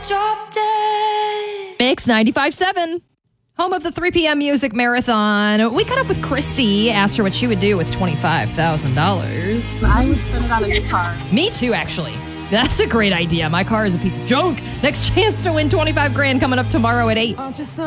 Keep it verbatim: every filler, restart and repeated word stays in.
drop dead. Mix ninety-five seven. Home of the three p.m. Music Marathon. We caught up with Christy, asked her what she would do with twenty-five thousand dollars. I would spend it on a new car. Me too, actually. That's a great idea. My car is a piece of junk. Next chance to win twenty-five grand coming up tomorrow at eight.